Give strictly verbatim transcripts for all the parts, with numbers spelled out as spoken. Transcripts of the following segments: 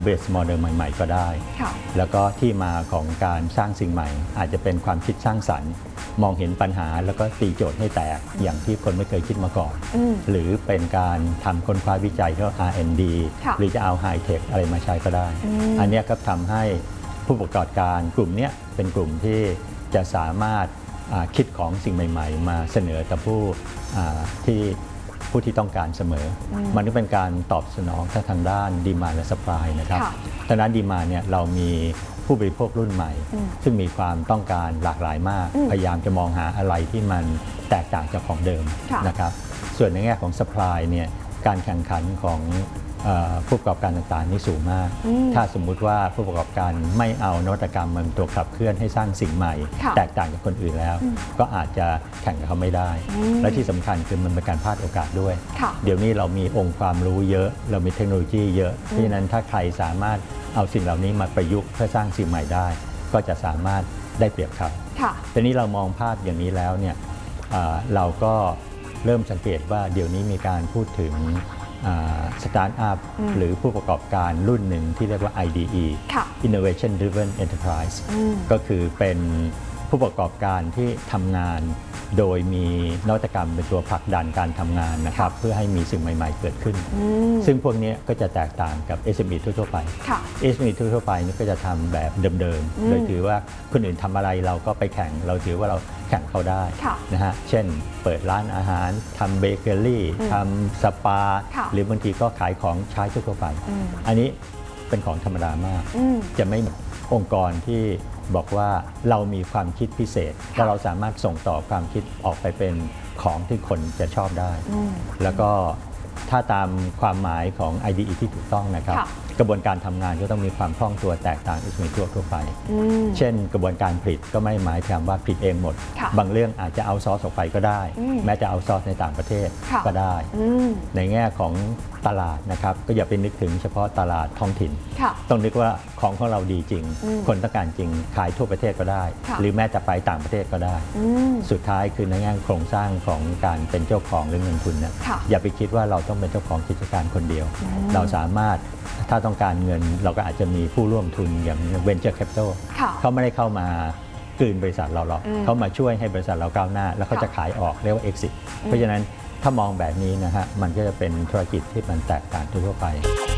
เบสโมเดลใหม่ๆก็ได้แล้วก็ที่มาของการสร้างสิ่งใหม่อาจจะเป็นความคิดสร้างสรรค์มองเห็นปัญหาแล้วก็ตีโจทย์ให้แตกอย่างที่คนไม่เคยคิดมาก่อนหรือเป็นการทำค้นคว้าวิจัยเรื่อง อาร์ แอนด์ ดี หรือจะเอาไฮเทคอะไรมาใช้ก็ได้อันนี้ก็ทำให้ผู้ประกอบการกลุ่มนี้เป็นกลุ่มที่จะสามารถคิดของสิ่งใหม่ๆมาเสนอต่อผู้ที่ผู้ที่ต้องการเสมอมันก็เป็นการตอบสนองทางด้านดีมานด์และซัพพลายนะครับทางด้านดีมานด์เนี่ยเรามีผู้บริโภครุ่นใหม่ซึ่งมีความต้องการหลากหลายมากพยายามจะมองหาอะไรที่มันแตกต่างจากของเดิมนะครับส่วนในแง่ของซัพพลายเนี่ยการแข่งขันของผู้ประกอบการต่างๆนี่สูงมากถ้าสมมุติว่าผู้ประกอบการไม่เอานวัตกรรมมันตัวขับเคลื่อนให้สร้างสิ่งใหม่แตกต่างจากคนอื่นแล้วก็อาจจะแข่งกับเขาไม่ได้และที่สำคัญคือมันเป็นการพลาดโอกาสด้วยเดี๋ยวนี้เรามีองค์ความรู้เยอะเรามีเทคโนโลยีเยอะเพราะฉะนั้นถ้าใครสามารถเอาสิ่งเหล่านี้มาประยุกต์เพื่อสร้างสิ่งใหม่ได้ก็จะสามารถได้เปรียบเขาแต่นี้เรามองภาพอย่างนี้แล้วเนี่ยเราก็เริ่มสังเกตว่าเดี๋ยวนี้มีการพูดถึงสตาร์ทอัพหรือผู้ประกอบการรุ่นหนึ่งที่เรียกว่า ไอ ดี อี Innovation Driven Enterprise ก็คือเป็นผู้ประกอบการที่ทำงานโดยมีนวัตกรรมเป็นตัวผลักดันการทำงานนะครับเพื่อให้มีสิ่งใหม่ๆเกิดขึ้นซึ่งพวกนี้ก็จะแตกต่างกับ เอส เอ็ม อี ทั่วๆไป เอส เอ็ม อี ทั่วๆไปนี่ก็จะทำแบบเดิมๆโดยถือว่าคนอื่นทำอะไรเราก็ไปแข่งเราถือว่าเราแข่งเขาได้นะฮะเช่นเปิดร้านอาหารทำเบเกอรี่ทำสปาหรือบางทีก็ขายของใช้ทั่วๆไปอันนี้เป็นของธรรมดามากจะไม่องค์กรที่บอกว่าเรามีความคิดพิเศษและเราสามารถส่งต่อความคิดออกไปเป็นของที่คนจะชอบได้แล้วก็ถ้าตามความหมายของ ไอ ดี อี ที่ถูกต้องนะครับกระบวนการทำงานก็ต้องมีความคล่องตัวแตกต่างจากทั่วทั่วไปเช่นกระบวนการผลิตก็ไม่หมายความว่าผลิตเองหมดบางเรื่องอาจจะเอาซอร์สออกไปก็ได้แม้จะเอาซอร์สในต่างประเทศก็ได้ในแง่ของตลาดนะครับก็อย่าไปนึกถึงเฉพาะตลาดท้องถิ่นต้องนึกว่าของของเราดีจริงคนต้องการจริงขายทั่วประเทศก็ได้หรือแม้จะไปต่างประเทศก็ได้สุดท้ายคือในแง่โครงสร้างของการเป็นเจ้าของหรือเงินทุนเนี่ยอย่าไปคิดว่าเราต้องเป็นเจ้าของกิจการคนเดียวเราสามารถถ้าต้องการเงินเราก็อาจจะมีผู้ร่วมทุนอย่าง Venture Capital เขาไม่ได้เข้ามากลืนบริษัทเราหรอกเขามาช่วยให้บริษัทเราก้าวหน้าแล้วเขาจะขายออกเรียกว่า exit เพราะฉะนั้นถ้ามองแบบนี้นะฮะมันก็จะเป็นธุรกิจที่มันแตกต่างทั่วไป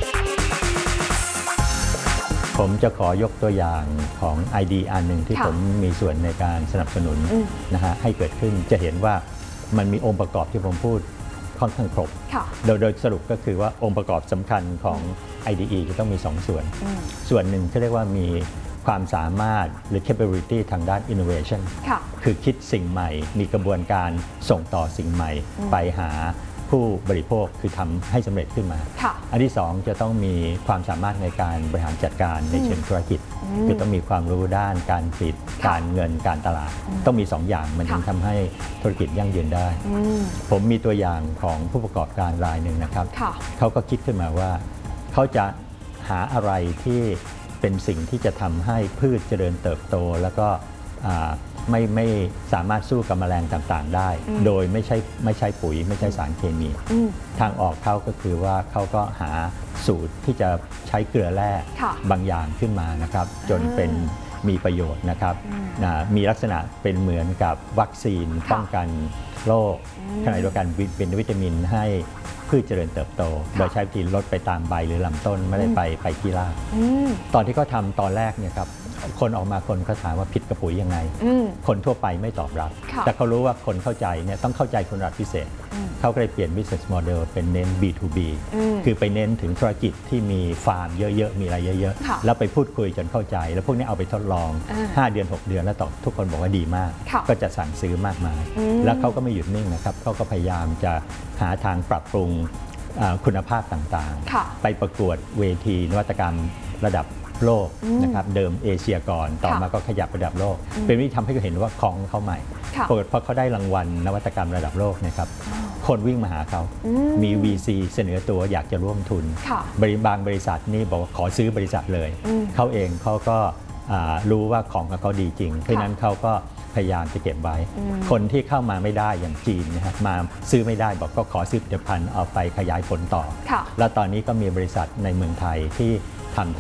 ผมจะขอยกตัวอย่างของ ไอ ดี อันหนึ่งที่ผมมีส่วนในการสนับสนุนนะฮะให้เกิดขึ้นจะเห็นว่ามันมีองค์ประกอบที่ผมพูดค่อนข้างครบโดยโดยสรุปก็คือว่าองค์ประกอบสำคัญของ ไอ ดี อี จะต้องมีสองส่วนส่วนหนึ่งเขาเรียกว่ามีความสามารถหรือ capability ทางด้าน innovation คือคิดสิ่งใหม่มีกระบวนการส่งต่อสิ่งใหม่ไปหาผู้บริโภคคือทำให้สำเร็จขึ้นมาอันที่สองจะต้องมีความสามารถในการบริหารจัดการในเชิงธุรกิจคือต้องมีความรู้ด้านการผลิตการเงินการตลาดต้องมีสองอย่างมันถึงทำให้ธุรกิจยั่งยืนได้ผมมีตัวอย่างของผู้ประกอบการรายหนึ่งนะครับเขาก็คิดขึ้นมาว่าเขาจะหาอะไรที่เป็นสิ่งที่จะทำให้พืชเจริญเติบโตแล้วก็ไม่ไม่สามารถสู้กับแมลงต่างๆได้โดยไม่ใช่ไม่ใช่ปุ๋ยไม่ใช่สารเคมีทางออกเขาก็คือว่าเขาก็หาสูตรที่จะใช้เกลือแร่บางอย่างขึ้นมานะครับจนเป็นมีประโยชน์นะครับมีลักษณะเป็นเหมือนกับวัคซีนป้องกันโรคขณะเดียวกันเป็นวิตามินให้พืชเจริญเติบโตโดยใช้วิธีลดไปตามใบหรือลำต้นไม่ได้ไปไปที่รากตอนที่เขาทำตอนแรกเนี่ยครับคนออกมาคนเขาถามว่าผิดกับปุ๋ยยังไงคนทั่วไปไม่ตอบรับแต่เขารู้ว่าคนเข้าใจเนี่ยต้องเข้าใจคนระดับพิเศษเขาก็เลยเปลี่ยน business model เป็นเน้น บี ทู บี คือไปเน้นถึงธุรกิจที่มีฟาร์มเยอะๆมีอะไรเยอะๆแล้วไปพูดคุยจนเข้าใจแล้วพวกนี้เอาไปทดลองห้าเดือนหกเดือนแล้วต่อทุกคนบอกว่าดีมากก็จะสั่งซื้อมากมายแล้วเขาก็ไม่หยุดนิ่งนะครับเขาก็พยายามจะหาทางปรับปรุงคุณภาพต่างๆไปประกวดเวทีนวัตกรรมระดับโลกนะครับเดิมเอเชียก่อนต่อมาก็ขยับระดับโลกเป็นวิธีทำให้เขาเห็นว่าของเขาใหม่ปรากฏพอเขาได้รางวัลนวัตกรรมระดับโลกนะครับคนวิ่งมาหาเขามี วี ซี เสนอตัวอยากจะร่วมทุนบางบริษัทนี่บอกว่าขอซื้อบริษัทเลยเขาเองเขาก็รู้ว่าของของเขาดีจริงเพราะนั้นเขาก็พยายามจะเก็บไว้คนที่เข้ามาไม่ได้อย่างจีนนะครับมาซื้อไม่ได้บอกก็ขอซื้อผลิตภัณฑ์เอาไปขยายผลต่อแล้วตอนนี้ก็มีบริษัทในเมืองไทยที่